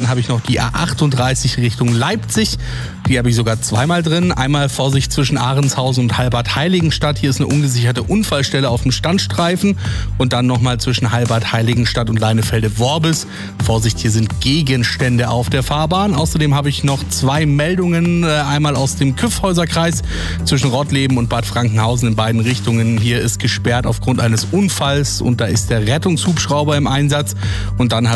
Dann habe ich noch die A38 Richtung Leipzig. Die habe ich sogar zweimal drin. Einmal Vorsicht zwischen Ahrenshausen und Halbert-Heiligenstadt. Hier ist eine ungesicherte Unfallstelle auf dem Standstreifen. Und dann nochmal zwischen Halbert-Heiligenstadt und Leinefelde-Worbis. Vorsicht, hier sind Gegenstände auf der Fahrbahn. Außerdem habe ich noch 2 Meldungen. Einmal aus dem Kyffhäuserkreis zwischen Rottleben und Bad Frankenhausen in beiden Richtungen. Hier ist gesperrt aufgrund eines Unfalls und da ist der Rettungshubschrauber im Einsatz. Und dann